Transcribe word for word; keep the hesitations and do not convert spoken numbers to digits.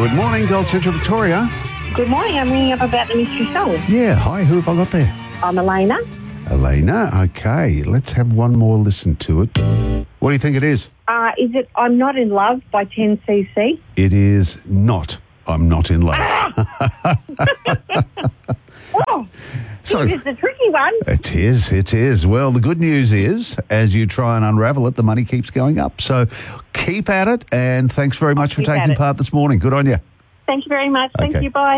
Good morning, Gold Central Victoria. Good morning. I'm ringing up about the mystery song. Yeah, hi, who have I got there? I'm Elena. Elena, okay. Let's have one more listen to it. What do you think it is? Uh, is it I'm Not in Love by ten C C? It is not I'm Not in Love. Oh, So- it's a tricky one. It is, it is. Well, the good news is, as you try and unravel it, the money keeps going up. So keep at it, and thanks very much for keep at taking it. part this morning. Good on you. Thank you very much. Thank Okay. you. Bye.